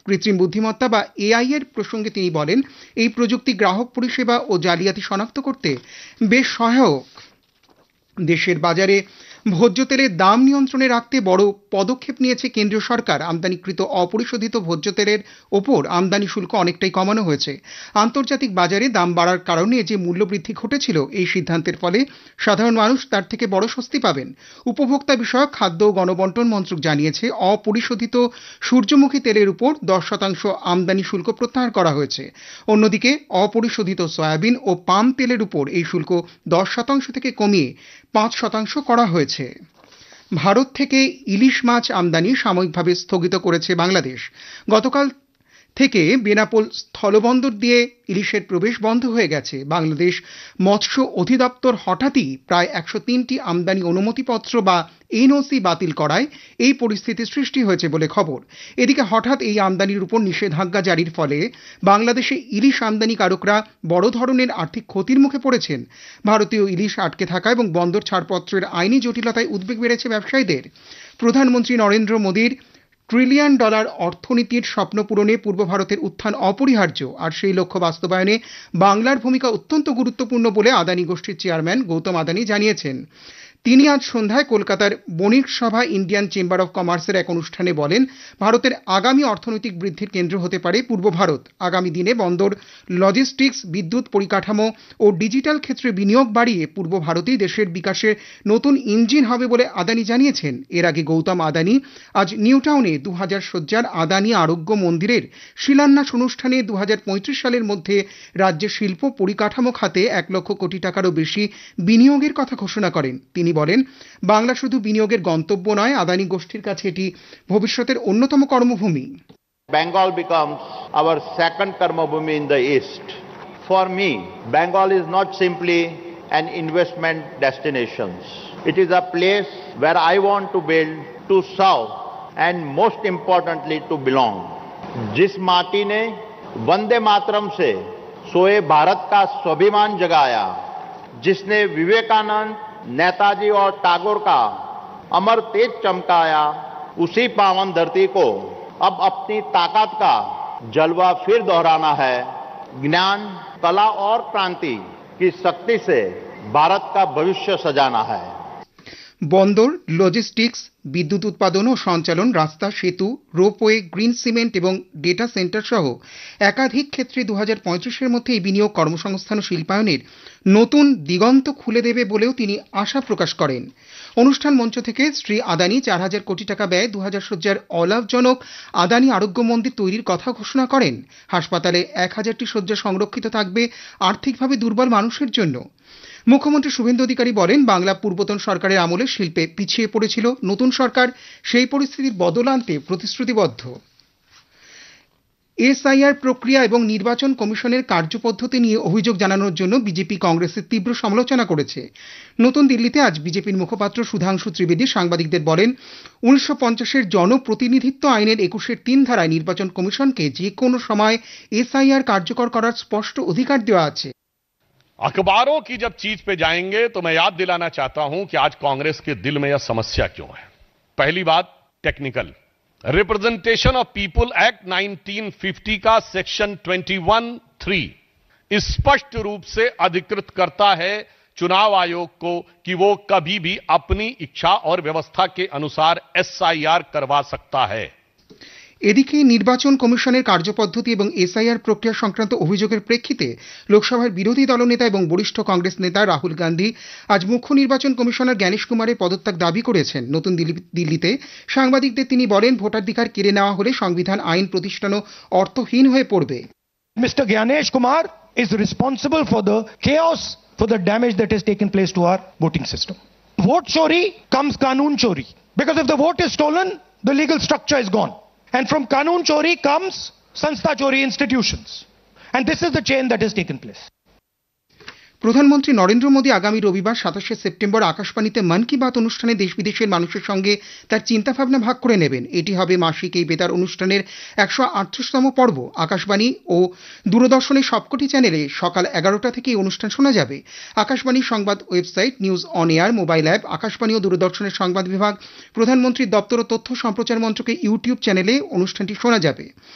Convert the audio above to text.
কৃত্রিম বুদ্ধিমত্তা বা এআই এর প্রসঙ্গে তিনি বলেন, এই প্রযুক্তি গ্রাহক পরিষেবা ও জালিয়াতি শনাক্ত করতে বেশ সহায়ক। দেশের বাজারে ভোজ্য তেলের দাম নিয়ন্ত্রণে রাখতে বড় পদক্ষেপ নিয়েছে কেন্দ্রীয় সরকার। আমদানিকৃত অপরিশোধিত ভোজ্য তেলের ওপর আমদানি শুল্ক অনেকটাই কমানো হয়েছে। আন্তর্জাতিক বাজারে দাম বাড়ার কারণে যে মূল্যবৃদ্ধি ঘটেছিল, এই সিদ্ধান্তের ফলে সাধারণ মানুষ তার থেকে বড় স্বস্তি পাবেন। উপভোক্তা বিষয়ক খাদ্য ও গণবন্টন মন্ত্রক জানিয়েছে, অপরিশোধিত সূর্যমুখী তেলের উপর 10% আমদানি শুল্ক প্রত্যাহার করা হয়েছে। অন্যদিকে অপরিশোধিত সয়াবিন ও পাম তেলের উপর এই শুল্ক 10% থেকে কমিয়ে 5% করা হয়েছে। ভারত থেকে ইলিশ মাছ আমদানি সাময়িকভাবে স্থগিত করেছে বাংলাদেশ। গতকাল থেকে বেনাপোল স্থলবন্দর দিয়ে ইলিশের প্রবেশ বন্ধ হয়ে গেছে। বাংলাদেশ মৎস্য অধিদপ্তর হঠাৎই প্রায় 103টি আমদানি অনুমতিপত্র বা এনওসি বাতিল করায় এই পরিস্থিতির সৃষ্টি হয়েছে বলে খবর। এদিকে হঠাৎ এই আমদানির উপর নিষেধাজ্ঞা জারির ফলে বাংলাদেশে ইলিশ আমদানিকারকরা বড় ধরনের আর্থিক ক্ষতির মুখে পড়েছেন। ভারতীয় ইলিশ আটকে থাকা এবং বন্দর ছাড়পত্রের আইনি জটিলতায় উদ্বেগ বেড়েছে ব্যবসায়ীদের। প্রধানমন্ত্রী নরেন্দ্র মোদীর $1 ট্রিলিয়ন অর্থনীতির স্বপ্ন পূরণে পূর্ব ভারতের উত্থান অপরিহার্য, আর সেই লক্ষ্য বাস্তবায়নে বাংলার ভূমিকা অত্যন্ত গুরুত্বপূর্ণ বলে আদানি গোষ্ঠীর চেয়ারম্যান গৌতম আদানি জানিয়েছেন। তিনি আজ সন্ধ্যায় কলকাতার বণিক সভা ইন্ডিয়ান চেম্বার অফ কমার্সের এক অনুষ্ঠানে বলেন, ভারতের আগামী অর্থনৈতিক বৃদ্ধির কেন্দ্র হতে পারে পূর্ব ভারত। আগামী দিনে বন্দর, লজিস্টিক্স, বিদ্যুৎ পরিকাঠামো ও ডিজিটাল ক্ষেত্রে বিনিয়োগ বাড়িয়ে পূর্ব ভারতই দেশের বিকাশের নতুন ইঞ্জিন হবে বলে আদানি জানিয়েছেন। এর আগে গৌতম আদানি আজ নিউ টাউনে 2000 শয্যার আদানি আরোগ্য মন্দিরের শিলান্যাস অনুষ্ঠানে 2035 সালের মধ্যে রাজ্যের শিল্প পরিকাঠামো খাতে 1 লক্ষ কোটি টাকারও বেশি বিনিয়োগের কথা ঘোষণা করেন। তিনি বলেন, বাংলা শুধু বিনিয়োগের গন্তব্য নয়, আদানি গোষ্ঠীর কাছে এটি ভবিষ্যতের অন্যতম কর্মভূমি। Bengal becomes our second Karmabhumi in the East. For me, Bengal is not simply an investment destination. It is a place where I want to build, to serve, and most importantly to belong. जिस माटी ने वंदे मातरम से सोए भारत का स्वाभिमान जगाया, जिसने विवेकानंद, नेताजी और टैगोर का अमर तेज चमकाया, उसी पावन धरती को अब अपनी ताकत का जलवा फिर दोहराना है। ज्ञान, कला और क्रांति की शक्ति से भारत का भविष्य सजाना है। বন্দর, লজিস্টিক্স, বিদ্যুৎ উৎপাদন ও সঞ্চালন, রাস্তা, সেতু, রোপওয়ে, গ্রিন সিমেন্ট এবং ডেটা সেন্টার সহ একাধিক ক্ষেত্রে 2035-এর মধ্যে এই বিনিয়োগ কর্মসংস্থান ও শিল্পায়নের নতুন দিগন্ত খুলে দেবে বলেও তিনি আশা প্রকাশ করেন। অনুষ্ঠান মঞ্চ থেকে শ্রী আদানি 4000 কোটি টাকা ব্যয়ে 2000 শয্যার অলাভজনক আদানি আরোগ্য মন্দির তৈরির কথা ঘোষণা করেন। হাসপাতালে 1000টি শয্যা সংরক্ষিত থাকবে আর্থিকভাবে দুর্বল মানুষের জন্য। মুখ্যমন্ত্রী শুভেন্দু অধিকারী বলেন, বাংলা পূর্বতন সরকারের আমলে শিল্পে পিছিয়ে পড়েছিল। নতুন সরকার সেই পরিস্থিতির বদল আনতে প্রতিশ্রুতিবদ্ধ। এসআইআর প্রক্রিয়া এবং নির্বাচন কমিশনের কার্যপদ্ধতি নিয়ে অভিযোগ জানানোর জন্য বিজেপি কংগ্রেসের তীব্র সমালোচনা করেছে। নতুন দিল্লিতে আজ বিজেপির মুখপাত্র সুধাংশু ত্রিবেদী সাংবাদিকদের বলেন, 1950-এর জনপ্রতিনিধিত্ব আইনের 21-এর 3 ধারায় নির্বাচন কমিশনকে যে কোনো সময় এসআইআর কার্যকর করার স্পষ্ট অধিকার দেওয়া আছে। अखबारों की जब चीज पे जाएंगे तो मैं याद दिलाना चाहता हूं कि आज कांग्रेस के दिल में यह समस्या क्यों है। पहली बात technical, representation of people act 1950 का सेक्शन 21(3) स्पष्ट रूप से अधिकृत करता है चुनाव आयोग को कि वो कभी भी अपनी इच्छा और व्यवस्था के अनुसार एसआईआर करवा सकता है। এদিকে নির্বাচন কমিশনের কার্যপদ্ধতি এবং এসআইআর প্রক্রিয়া সংক্রান্ত অভিযোগের প্রেক্ষিতে লোকসভার বিরোধী দলনেতা এবং বরিষ্ঠ কংগ্রেস নেতা রাহুল গান্ধী আজ মুখ্য নির্বাচন কমিশনার জ্ঞানেশ কুমারের পদত্যাগ দাবি করেছেন। নতুন দিল্লিতে সাংবাদিকদের তিনি বলেন, ভোটাধিকার কেড়ে নেওয়া হলে সংবিধান, আইন প্রতিষ্ঠানও অর্থহীন হয়ে পড়বে। Mr. Gyanesh Kumar is responsible for the chaos, for the damage that has taken place to our voting system. Vote chori comes kanun chori, because if the vote is stolen, the legal structure is gone. And from Kanun Chori comes Sanstha Chori institutions. And this is the chain that has taken place. প্রধানমন্ত্রী নরেন্দ্র মোদী আগামী রবিবার 27শে September আকাশবাণীতে মন কি বাত অনুষ্ঠানে দেশ বিদেশের মানুষের সঙ্গে তার চিন্তাভাবনা ভাগ করে নেবেন। এটি হবে মাসিক এই বেতার অনুষ্ঠানের 138তম পর্ব। আকাশবাণী ও দূরদর্শনের সবকটি চ্যানেলে সকাল 11টা থেকে এই অনুষ্ঠান শোনা যাবে। আকাশবাণীর সংবাদ website, news on air, mobile app, Akashvani ও দূরদর্শনের সংবাদ বিভাগ, প্রধানমন্ত্রীর দপ্তর ও তথ্য সম্প্রচার মন্ত্রকের ইউটিউব চ্যানেলে অনুষ্ঠানটি শোনা যাবে।